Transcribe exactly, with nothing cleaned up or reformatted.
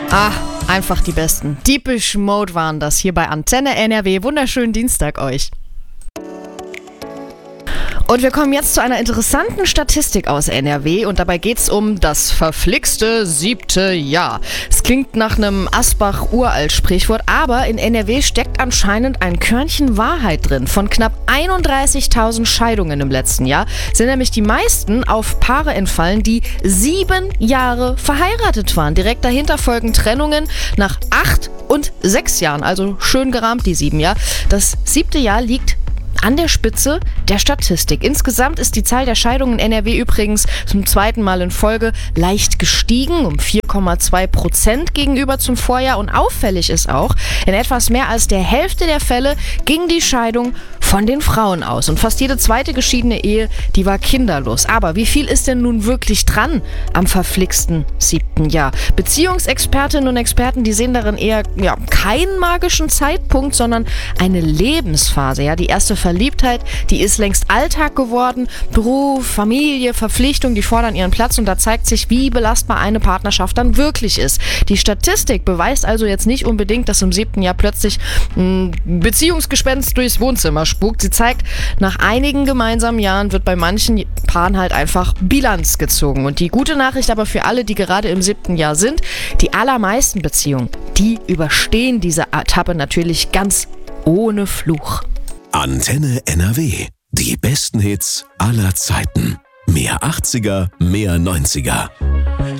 Ah, einfach die Besten. Deepish Mode waren das hier bei Antenne N R W. Wunderschönen Dienstag euch. Und wir kommen jetzt zu einer interessanten Statistik aus N R W und dabei geht's um das verflixte siebte Jahr. Es klingt nach einem Asbach-Uralt-Sprichwort, aber in N R W steckt anscheinend ein Körnchen Wahrheit drin. Von knapp einunddreißigtausend Scheidungen im letzten Jahr sind nämlich die meisten auf Paare entfallen, die sieben Jahre verheiratet waren. Direkt dahinter folgen Trennungen nach acht und sechs Jahren, also schön gerahmt die sieben Jahre. Das siebte Jahr liegt an der Spitze der Statistik. Insgesamt ist die Zahl der Scheidungen in N R W übrigens zum zweiten Mal in Folge leicht gestiegen, um vier Komma zwei Prozent gegenüber zum Vorjahr. Und auffällig ist auch, in etwas mehr als der Hälfte der Fälle ging die Scheidung von den Frauen aus. Und fast jede zweite geschiedene Ehe, die war kinderlos. Aber wie viel ist denn nun wirklich dran am verflixten siebten Jahr? Beziehungsexpertinnen und Experten, die sehen darin eher ja, keinen magischen Zeitpunkt, sondern eine Lebensphase. Ja, die erste Verliebtheit, die ist längst Alltag geworden. Beruf, Familie, Verpflichtung, die fordern ihren Platz und da zeigt sich, wie belastbar eine Partnerschaft dann wirklich ist. Die Statistik beweist also jetzt nicht unbedingt, dass im siebten Jahr plötzlich ein Beziehungsgespenst durchs Wohnzimmer spukt. Sie zeigt, nach einigen gemeinsamen Jahren wird bei manchen Paaren halt einfach Bilanz gezogen. Und die gute Nachricht aber für alle, die gerade im siebten Jahr sind, die allermeisten Beziehungen, die überstehen diese Etappe natürlich ganz ohne Fluch. Antenne N R W. Die besten Hits aller Zeiten. Mehr achtziger, mehr neunziger.